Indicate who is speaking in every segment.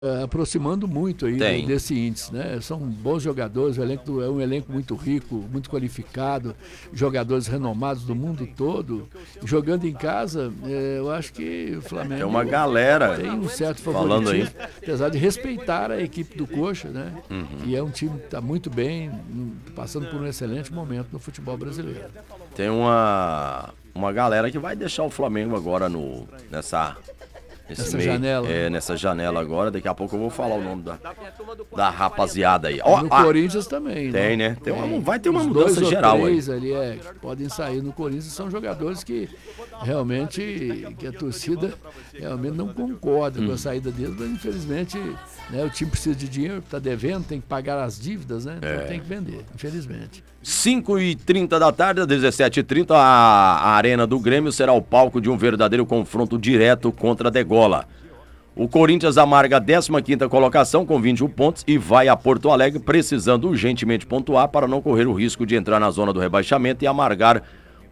Speaker 1: aproximando muito aí
Speaker 2: Tem.
Speaker 1: desse índice, né? São bons jogadores, é um elenco muito rico, muito qualificado, jogadores renomados do mundo todo. Jogando em casa, eu acho que o Flamengo
Speaker 2: Tem uma galera
Speaker 1: tem um certo
Speaker 2: falando aí.
Speaker 1: favoritismo, apesar de respeitar a equipe do Coxa, né? E é um time que está muito bem, passando por um excelente momento no futebol brasileiro.
Speaker 2: Tem uma galera que vai deixar o Flamengo agora nessa
Speaker 1: janela.
Speaker 2: Nessa janela agora. Daqui a pouco eu vou falar o nome da rapaziada aí.
Speaker 1: No Corinthians também.
Speaker 2: Tem, né? Vai ter uma
Speaker 1: Os
Speaker 2: mudança
Speaker 1: dois
Speaker 2: geral
Speaker 1: ou
Speaker 2: aí.
Speaker 1: três ali que podem sair no Corinthians, são jogadores que realmente que a torcida realmente não concorda com a saída deles, mas infelizmente, né, o time precisa de dinheiro, está devendo, tem que pagar as dívidas, né? Então tem que vender, infelizmente.
Speaker 2: 5h30 da tarde, 17h30, a Arena do Grêmio será o palco de um verdadeiro confronto direto contra a Degola. O Corinthians amarga a 15ª colocação com 21 pontos e vai a Porto Alegre precisando urgentemente pontuar para não correr o risco de entrar na zona do rebaixamento e amargar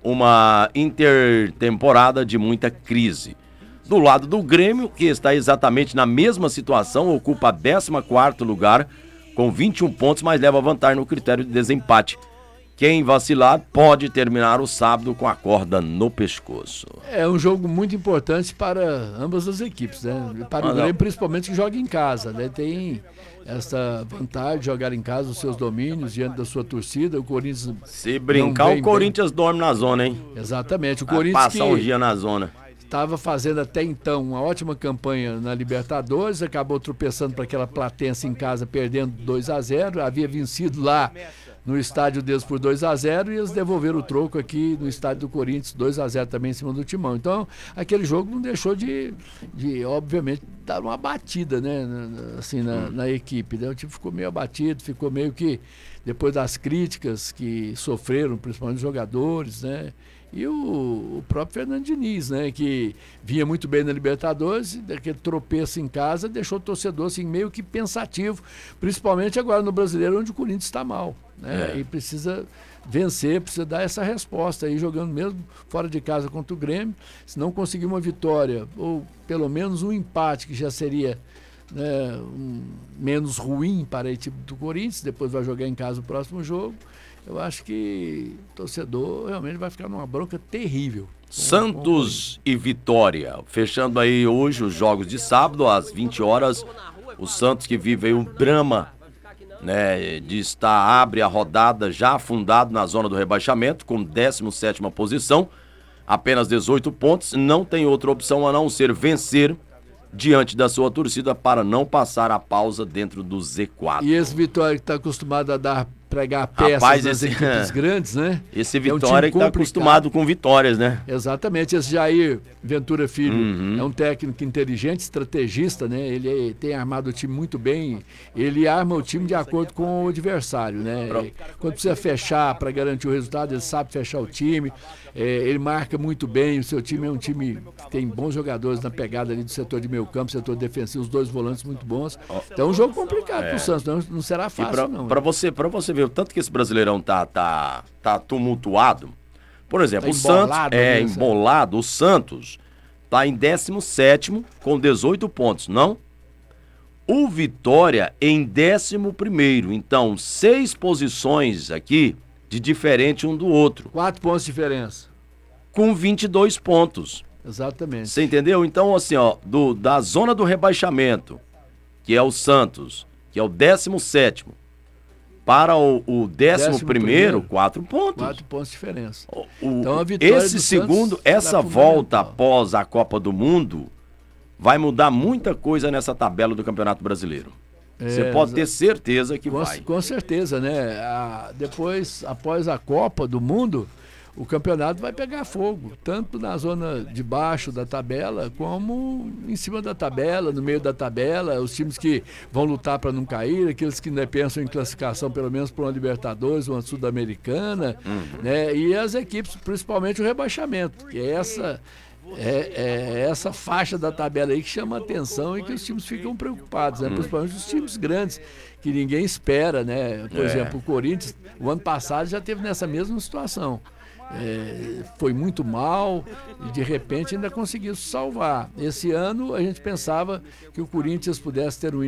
Speaker 2: uma intertemporada de muita crise. Do lado do Grêmio, que está exatamente na mesma situação, ocupa 14º lugar com 21 pontos, mas leva vantagem no critério de desempate. Quem vacilar pode terminar o sábado com a corda no pescoço.
Speaker 1: É um jogo muito importante para ambas as equipes, né? Para o Grêmio, principalmente, que joga em casa, né? Tem essa vantagem de jogar em casa os seus domínios diante da sua torcida. O Corinthians...
Speaker 2: Se brincar, o Corinthians dorme na zona, hein?
Speaker 1: Exatamente. O
Speaker 2: Vai
Speaker 1: Corinthians
Speaker 2: passar um dia na zona.
Speaker 1: Estava fazendo até então uma ótima campanha na Libertadores, acabou tropeçando para aquela Platense em casa, perdendo 2-0, havia vencido lá no estádio deles por 2-0 e eles devolveram o troco aqui no estádio do Corinthians, 2-0 também em cima do Timão. Então, aquele jogo não deixou de obviamente, dar uma batida, né, assim, na equipe, né? O time ficou meio abatido, ficou meio que, depois das críticas que sofreram, principalmente os jogadores, né? E o próprio Fernando Diniz, né, que vinha muito bem na Libertadores, daquele tropeço em casa, deixou o torcedor assim, meio que pensativo, principalmente agora no Brasileiro, onde o Corinthians está mal, né, e precisa vencer, precisa dar essa resposta aí, jogando mesmo fora de casa contra o Grêmio. Se não conseguir uma vitória, ou pelo menos um empate, que já seria, né, menos ruim para a equipe do Corinthians, depois vai jogar em casa o próximo jogo. Eu acho que o torcedor realmente vai ficar numa bronca terrível.
Speaker 2: Santos e Vitória. Fechando aí hoje os jogos de sábado, às 20 horas. O Santos, que vive aí um drama, né, abre a rodada já afundado na zona do rebaixamento, com 17ª posição, apenas 18 pontos. Não tem outra opção a não ser vencer diante da sua torcida para não passar a pausa dentro do Z4.
Speaker 1: E esse Vitória que está acostumado a pregar peças nas equipes grandes, né?
Speaker 2: Esse Vitória que está acostumado com vitórias, né?
Speaker 1: Exatamente. Esse Jair Ventura Filho é um técnico inteligente, estrategista, né? Ele tem armado o time muito bem. Ele arma o time de acordo com o adversário, né? Quando precisa fechar para garantir o resultado, ele sabe fechar o time. Ele marca muito bem. O seu time é um time que tem bons jogadores na pegada ali do setor de meio campo, setor defensivo, os dois volantes muito bons. Então é um jogo complicado para o Santos, não será fácil, não.
Speaker 2: Para você ver o tanto que esse Brasileirão tá tumultuado. Por exemplo, o Santos embolado. O Santos tá em 17º com 18 pontos, não? O Vitória em 11º. Então, 6 posições aqui de diferente um do outro.
Speaker 1: 4 pontos de diferença.
Speaker 2: Com 22 pontos.
Speaker 1: Exatamente.
Speaker 2: Você entendeu? Então, assim, ó, da zona do rebaixamento, que é o Santos, que é o 17º, para o 11º, 4 pontos.
Speaker 1: 4 pontos de diferença. Então, a vitória
Speaker 2: essa volta após a Copa do Mundo vai mudar muita coisa nessa tabela do Campeonato Brasileiro. Você pode ter certeza que vai.
Speaker 1: Com certeza, né? Depois, após a Copa do Mundo, o campeonato vai pegar fogo, tanto na zona de baixo da tabela, como em cima da tabela, no meio da tabela, os times que vão lutar para não cair, aqueles que ainda pensam em classificação, pelo menos para uma Libertadores, uma Sul-Americana, né? E as equipes, principalmente o rebaixamento, que é essa faixa da tabela aí que chama a atenção e que os times ficam preocupados, né? Principalmente os times grandes, que ninguém espera, né? Por exemplo, o Corinthians, o ano passado já teve nessa mesma situação. foi muito mal e de repente ainda conseguiu se salvar. Esse ano a gente pensava que o Corinthians pudesse ter um